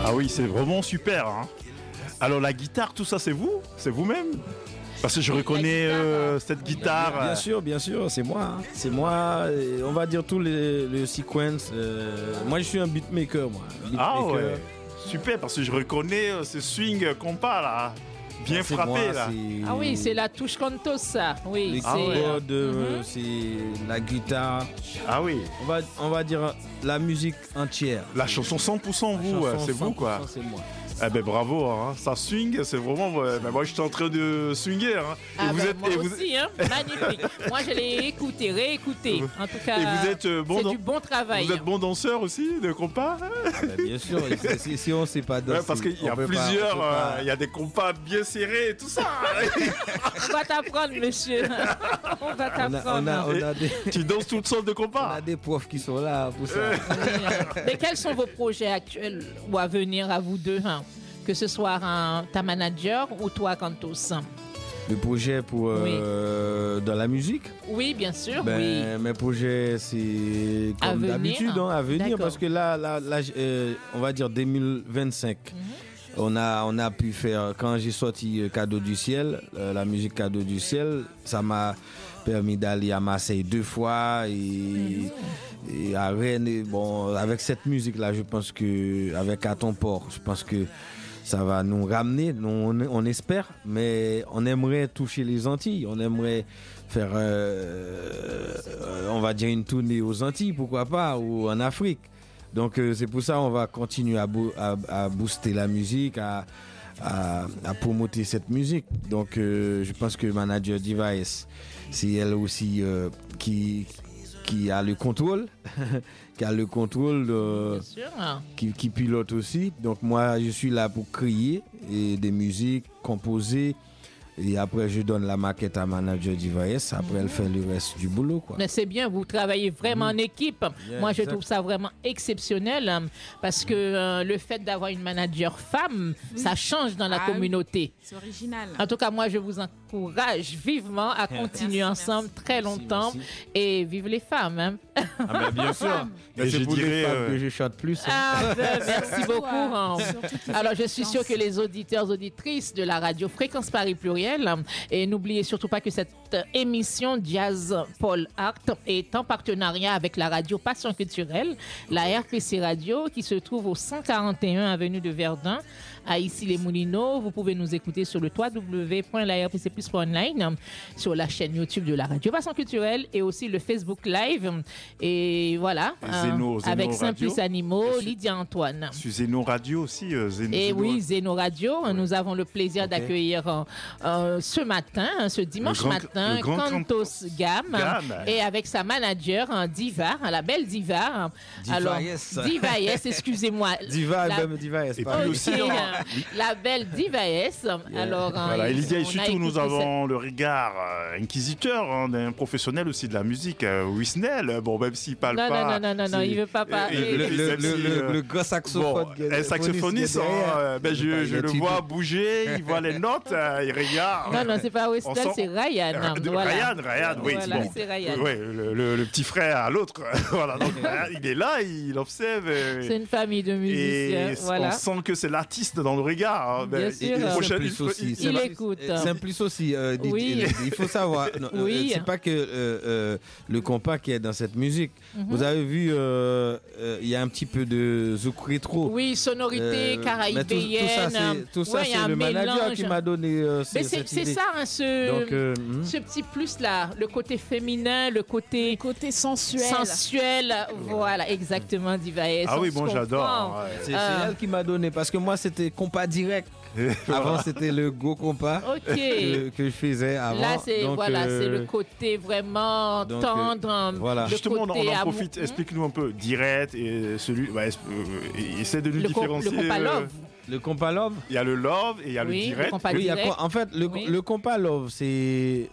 Ah oui, c'est vraiment super. Hein. Alors la guitare, tout ça, c'est vous? C'est vous-même? Parce que je reconnais cette guitare. Bien sûr, c'est moi. Hein. C'est moi. On va dire tous les sequences. Moi, je suis un beatmaker, moi. Ah ouais. Super, parce que je reconnais ce swing compas là. Bien frappé moi, là. Ah oui, c'est la touche canto ça. Oui, les cordes, c'est la guitare. Ah oui. On va dire la musique entière. La chanson 100% vous, c'est vous quoi. C'est moi. Eh ben bravo, hein. Ça swing, c'est vraiment. Ben moi je suis en train de swinger. Hein. Ah et vous êtes, moi aussi, hein. Magnifique. Moi je l'ai écouté, réécouté. En tout cas, et vous êtes c'est du bon travail. Vous êtes bon danseur aussi de compas? Bien sûr, si on ne sait pas danser. Ouais, parce qu'il y a plusieurs, il y a des compas bien serrés et tout ça. On va t'apprendre, monsieur. On va t'apprendre. Tu danses toutes sortes de compas. On a des profs qui sont là pour ça. Mais quels sont vos projets actuels ou à venir à vous deux, hein? Que ce soit ta manager ou toi, Cantos? Le projet pour dans la musique? Oui, bien sûr. Mes projets, c'est comme d'habitude, à venir, parce que là, on va dire 2025. On a pu faire, quand j'ai sorti Cadeau du ciel, la musique Cadeau du ciel, ça m'a permis d'aller à Marseille 2 fois et à Rennes. Et bon, avec cette musique-là, je pense que, avec À ton port, je pense que ça va nous ramener, on espère, mais on aimerait toucher les Antilles, on aimerait faire, on va dire, une tournée aux Antilles, pourquoi pas, ou en Afrique. Donc c'est pour ça qu'on va continuer à booster la musique, à promouvoir cette musique. Donc je pense que manager Diva S, c'est elle aussi qui a le contrôle, qui pilote aussi. Donc moi, je suis là pour créer des musiques, composer. Et après, je donne la maquette à manager Divaes. Après, elle fait le reste du boulot, quoi. Mais c'est bien, vous travaillez vraiment en équipe. Moi, je trouve ça vraiment exceptionnel parce que le fait d'avoir une manager femme, ça change dans la communauté. C'est original. En tout cas, moi, je vous encourage vivement à continuer ensemble très longtemps. Et vive les femmes. Hein. Ah ben, bien sûr. Mais c'est pour les femmes que je chante plus. Ah, merci beaucoup. Alors, je suis sûr que les auditeurs, auditrices de la radio Fréquence Paris Pluriel, et n'oubliez surtout pas que cette émission Jazz Paul Art est en partenariat avec la radio Passion Culturelle, la RPC Radio, qui se trouve au 141 avenue de Verdun, à Issy-les-Moulineaux. Vous pouvez nous écouter sur le www.larpcplus.online, sur la chaîne YouTube de la radio Passion Culturelle et aussi le Facebook Live. Et voilà, Zeno avec Radio. Saint-Plus Animaux, Lydia Antoine. Sur Zeno Radio aussi. Et oui, Zeno Radio. Nous avons le plaisir d'accueillir ce matin, ce dimanche matin, Cantos Gam, et avec sa manager, Diva, la belle Diva. Alors, Diva S, excusez-moi. Diva S. Et puis aussi, la belle Diva S. Alors, voilà, Lydia, et surtout, nous avons le regard inquisiteur d'un professionnel aussi de la musique, Wisnel. Bon, même s'il parle pas. Non, il veut pas parler. Le gros saxophone. Un saxophoniste, je le vois bouger, il voit les notes, il regarde. Non, c'est pas Wisnel, c'est Ryan. Ryan, oui. Voilà, bon. C'est Ryan. Oui, le petit frère à l'autre. Voilà, donc il est là, il observe. C'est une famille de musiciens. Et voilà. on sent que c'est l'artiste dans le regard. Bien sûr. Il écoute. Simplice aussi. Oui. Il faut savoir. Oui. C'est pas que le compas qui est dans cette musique. Vous avez vu, il y a un petit peu de zouk rétro. Oui, sonorité caribéenne. Tout ça, c'est le manager qui m'a donné cette idée. C'est ça, hein, ce petit plus-là, le côté féminin, le côté sensuel. Voilà, exactement, Diva S. Ah oui, bon, j'adore. C'est elle qui m'a donné, parce que moi, c'était compas direct. Avant, c'était le go compas que je faisais avant. Là, c'est le côté vraiment tendre. Voilà. Justement, on en profite. Explique-nous un peu. Direct et celui. Essaie de nous différencier. Le compas love. Le compas love. Il y a le love et il y a le direct. Il y a quoi? En fait, le compas love, c'est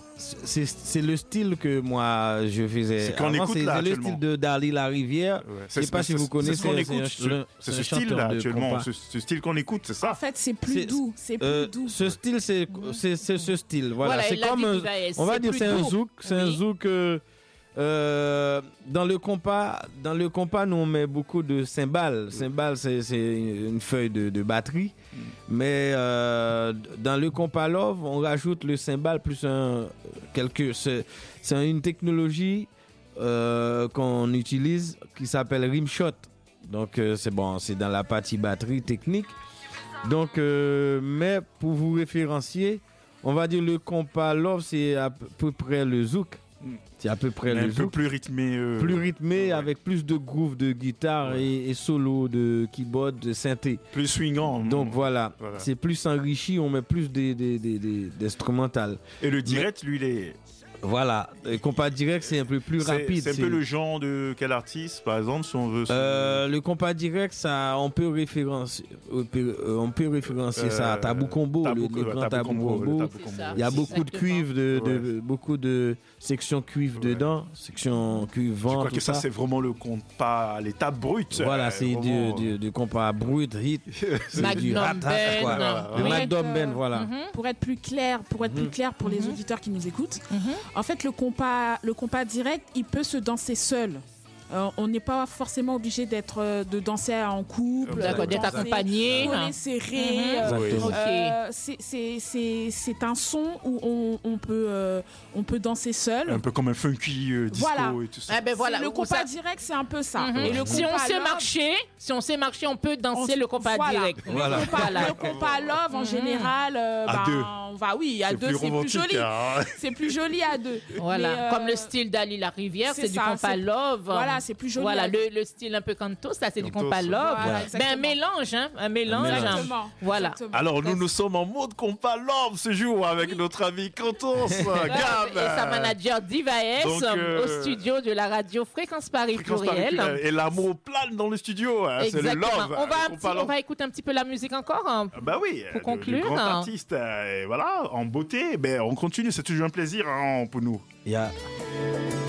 le style que moi je faisais. C'est qu'on écoute là, le style de Dali La Rivière. Je sais pas si vous connaissez. C'est ce style là actuellement. Ce style qu'on écoute, c'est ça. En fait, c'est plus doux. C'est plus doux. Ce style, c'est ce style. Voilà. C'est comme, on va dire, c'est un zouk. Dans le compas, nous on met beaucoup de cymbales. Cymbales, c'est une feuille de batterie. Mais dans le compas love, on rajoute le cymbale plus c'est une technologie qu'on utilise qui s'appelle rimshot. Donc c'est dans la partie batterie technique. Donc mais pour vous référencier, on va dire le compas love, c'est à peu près le zouk. C'est à peu près le zouk. Un peu plus rythmé. Plus rythmé, avec plus de groove de guitare et solo de keyboard, de synthé. Plus swingant. Donc voilà. C'est plus enrichi, on met plus d'instrumental. Et le direct, lui, il est... Voilà, le compas direct, c'est un peu plus rapide. C'est un peu le genre de quel artiste, par exemple, si on veut... Le compas direct, ça, on peut référencier ça à Tabou Combo, le grand Tabou Combo. Il y a beaucoup de cuivre, beaucoup de sections cuivre dedans, section cuivre vent. Je crois que ça, c'est vraiment le compas à l'état brut. Voilà, c'est du compas brut, hit. Magnum Ben. Le Magnum Ben, voilà. Pour être plus clair pour les auditeurs qui nous écoutent, en fait, le compas direct, il peut se danser seul. On n'est pas forcément obligé de danser en couple, d'être accompagné, collé serré. C'est un son où on peut danser seul. Un peu comme un funky disco et tout ça. Le compas direct, c'est un peu ça. Et le si on sait marcher, on peut danser le compas direct. Le compas love, en général, à deux. À deux, c'est plus joli. C'est plus joli à deux. Voilà, comme le style d'Ali La Rivière, c'est du compas love. Voilà, c'est plus joli. Voilà, le style un peu canto, ça c'est du compas love. Un mélange. Voilà. Alors nous sommes en mode compas love ce jour avec notre ami Cantos, Gab. Et sa manager Diva S au studio de la radio Fréquence Paris Pluriel. Et l'amour plane dans le studio, c'est le love. On va écouter un petit peu la musique encore. Bah oui. Pour conclure. Le grand artiste, voilà, en beauté. On continue, c'est toujours un plaisir pour nous.